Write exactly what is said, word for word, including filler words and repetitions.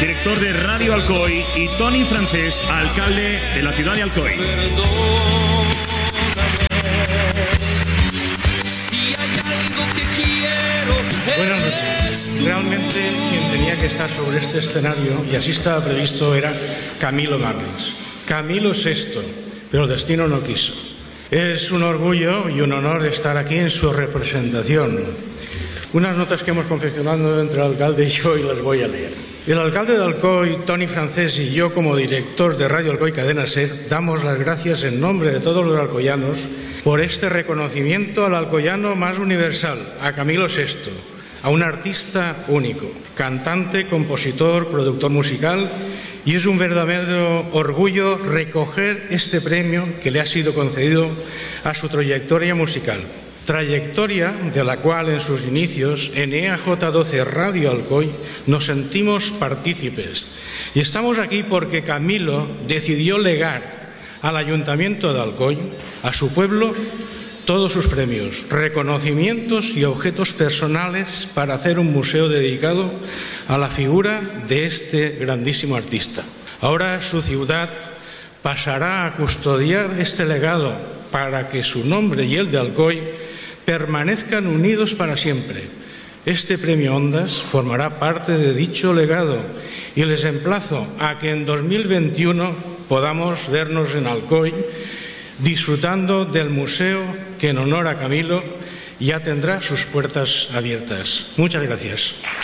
director de Radio Alcoy, y Toni Francés, alcalde de la ciudad de Alcoy. Buenas noches. Realmente quien tenía que estar sobre este escenario, y así estaba previsto, era Camilo Magris. Camilo sexto, pero el destino no quiso. Es un orgullo y un honor estar aquí en su representación. Unas notas que hemos confeccionado entre el alcalde y yo y las voy a leer. El alcalde de Alcoy, Toni Francés, y yo como director de Radio Alcoy Cadena SER damos las gracias en nombre de todos los alcoyanos por este reconocimiento al alcoyano más universal, a Camilo sexto, a un artista único, cantante, compositor, productor musical, y es un verdadero orgullo recoger este premio que le ha sido concedido a su trayectoria musical. Trayectoria de la cual en sus inicios en E A J doce Radio Alcoy nos sentimos partícipes. Y estamos aquí porque Camilo decidió legar al Ayuntamiento de Alcoy, a su pueblo, todos sus premios, reconocimientos y objetos personales para hacer un museo dedicado a la figura de este grandísimo artista. Ahora su ciudad pasará a custodiar este legado para que su nombre y el de Alcoy permanezcan unidos para siempre. Este premio Ondas formará parte de dicho legado y les emplazo a que en dos mil veintiuno podamos vernos en Alcoy disfrutando del museo que en honor a Camilo ya tendrá sus puertas abiertas. Muchas gracias.